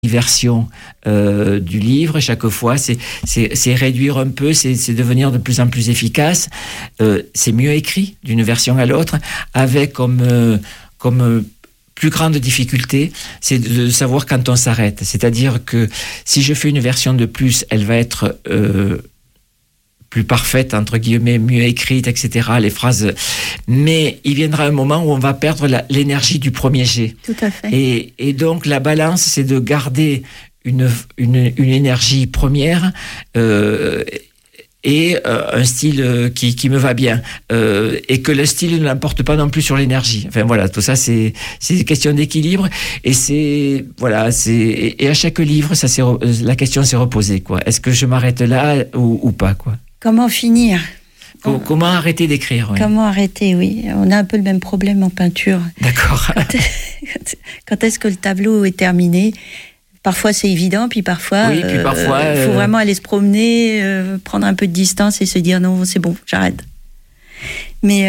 version du livre. Chaque fois, c'est réduire un peu, c'est devenir de plus en plus efficace. C'est mieux écrit d'une version à l'autre, avec comme plus grande difficulté, c'est de savoir quand on s'arrête. C'est-à-dire que si je fais une version de plus, elle va être plus parfaite, entre guillemets, mieux écrite, etc., les phrases. Mais il viendra un moment où on va perdre l'énergie du premier jet. Tout à fait. Et donc, la balance, c'est de garder une énergie première et un style qui me va bien. Et que le style ne l'emporte pas non plus sur l'énergie. Enfin, voilà, tout ça, c'est une question d'équilibre. Et et à chaque livre, la question s'est reposée, quoi. Est-ce que je m'arrête là ou pas, quoi? Comment finir ? Comment arrêter d'écrire, oui. Comment arrêter, oui. On a un peu le même problème en peinture. D'accord. Quand est-ce que le tableau est terminé ? Parfois c'est évident, puis parfois il faut vraiment aller se promener, prendre un peu de distance et se dire non, c'est bon, j'arrête. Mais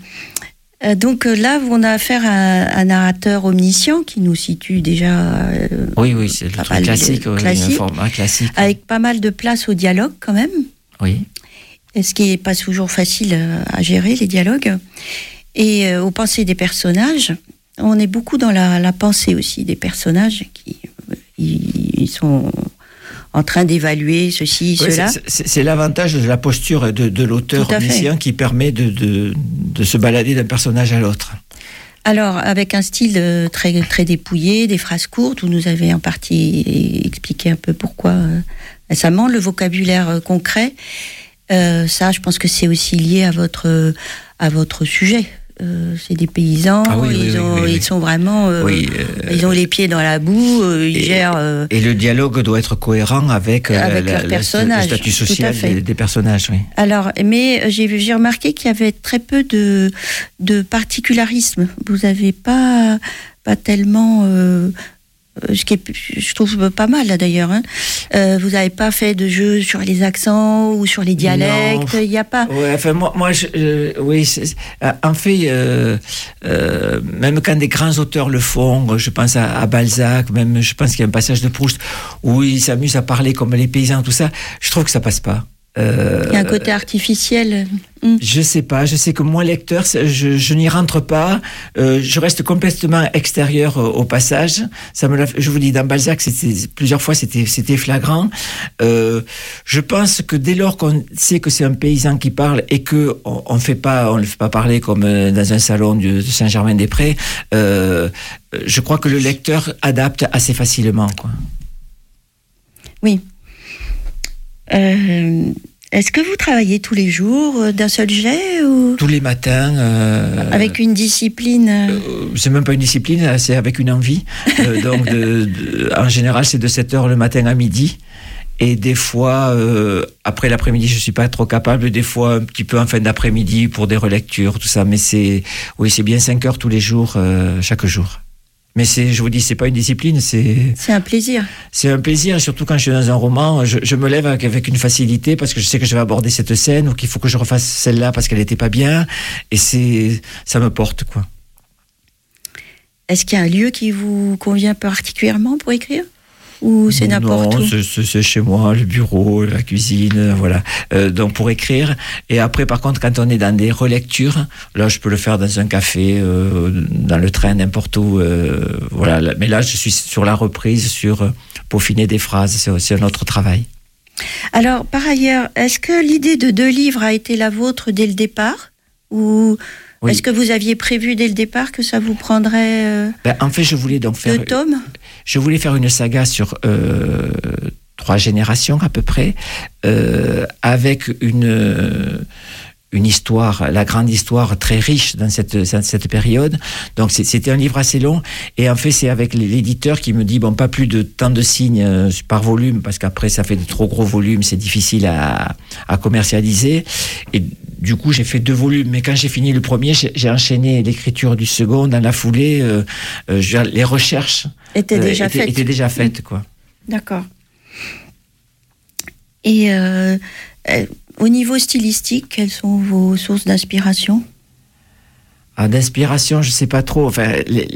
donc là, on a affaire à un narrateur omniscient qui nous situe déjà. Oui, c'est le truc classique, un format classique. Avec pas mal de place au dialogue quand même. Oui. Ce qui n'est pas toujours facile à gérer, les dialogues. Et aux pensées des personnages. On est beaucoup dans la pensée aussi des personnages qui ils sont en train d'évaluer ceci, cela. C'est l'avantage de la posture de l'auteur omniscient qui permet de se balader d'un personnage à l'autre. Alors, avec un style très, très dépouillé, des phrases courtes, vous nous avez en partie expliqué un peu pourquoi récemment, le vocabulaire concret, ça, je pense que c'est aussi lié à votre sujet. C'est des paysans, ils sont vraiment, ils ont les pieds dans la boue, ils gèrent. Et le dialogue doit être cohérent avec le statut social des personnages, oui. Alors, mais j'ai remarqué qu'il y avait très peu de particularisme. Vous n'avez pas tellement. Ce qui je trouve pas mal là d'ailleurs. Vous n'avez pas fait de jeu sur les accents ou sur les dialectes. Il n'y a pas. Ouais, enfin moi, oui. En fait, même quand des grands auteurs le font, je pense à Balzac, même je pense qu'il y a un passage de Proust où il s'amuse à parler comme les paysans, tout ça. Je trouve que ça passe pas. Il y a un côté artificiel. Je sais pas, je sais que moi lecteur, je n'y rentre pas, je reste complètement extérieur au passage. Je vous dis, dans Balzac, plusieurs fois c'était flagrant. Je pense que dès lors qu'on sait que c'est un paysan qui parle et que on le fait pas parler comme dans un salon de Saint-Germain-des-Prés, je crois que le lecteur adapte assez facilement, quoi. Oui. Est-ce que vous travaillez tous les jours d'un seul jet ou... Tous les matins. Avec une discipline c'est même pas une discipline, c'est avec une envie. Donc, en général, c'est de 7h le matin à midi. Et des fois, après l'après-midi, je suis pas trop capable. Des fois, un petit peu en fin d'après-midi pour des relectures, tout ça. Mais c'est bien 5 heures tous les jours, chaque jour. Mais je vous dis, c'est pas une discipline, c'est un plaisir. C'est un plaisir, surtout quand je suis dans un roman, je me lève avec une facilité parce que je sais que je vais aborder cette scène ou qu'il faut que je refasse celle-là parce qu'elle était pas bien. Et ça me porte, quoi. Est-ce qu'il y a un lieu qui vous convient particulièrement pour écrire ? Ou c'est n'importe où ? Non, c'est chez moi, le bureau, la cuisine, voilà. Donc pour écrire. Et après, par contre, quand on est dans des relectures, là, je peux le faire dans un café, dans le train, n'importe où. Voilà. Mais là, je suis sur la reprise, sur peaufiner des phrases. C'est un autre travail. Alors, par ailleurs, est-ce que l'idée de 2 livres a été la vôtre dès le départ ? Ou est-ce que vous aviez prévu dès le départ que ça vous prendrait en fait, je voulais donc faire 2 tomes ? Je voulais faire une saga sur 3 générations à peu près, avec une histoire, la grande histoire très riche dans cette période. Donc c'était un livre assez long. Et en fait, c'est avec l'éditeur qui me dit, pas plus de tant de signes par volume, parce qu'après, ça fait de trop gros volumes, c'est difficile à commercialiser. Et du coup, j'ai fait 2 volumes. Mais quand j'ai fini le premier, j'ai enchaîné l'écriture du second. Dans la foulée, les recherches étaient déjà faites, quoi. D'accord. Et au niveau stylistique, quelles sont vos sources d'inspiration ? D'inspiration, je sais pas trop. Enfin,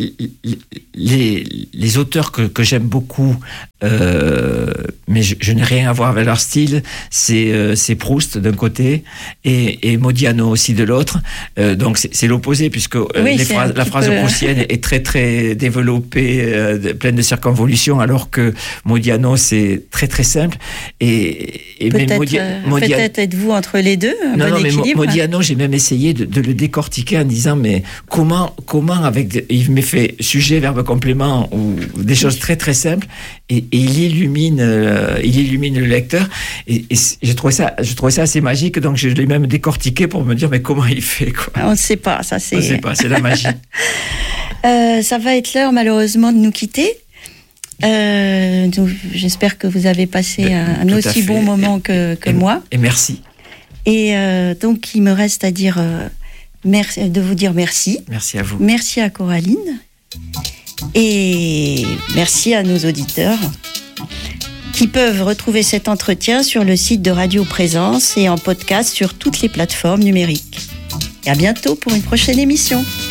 les auteurs que j'aime beaucoup, mais je n'ai rien à voir avec leur style, c'est Proust d'un côté et Modiano aussi de l'autre. Donc c'est l'opposé, puisque la phrase proustienne est très très développée, pleine de circonvolutions, alors que Modiano c'est très très simple. Et peut-être êtes-vous entre les deux. Non, mais Modiano, j'ai même essayé de le décortiquer en disant mais comment il me fait sujet, verbe, complément ou des choses très très simples et il illumine le lecteur et je trouvais ça assez magique, donc je l'ai même décortiqué pour me dire mais comment il fait quoi. On ne sait pas, ça c'est. On ne sait pas, c'est la magie. Ça va être l'heure malheureusement de nous quitter. J'espère que vous avez passé un aussi bon moment que moi. Et merci. Et donc il me reste à dire de vous dire merci. Merci à vous. Merci à Coraline. Et merci à nos auditeurs qui peuvent retrouver cet entretien sur le site de Radio Présence et en podcast sur toutes les plateformes numériques. Et à bientôt pour une prochaine émission.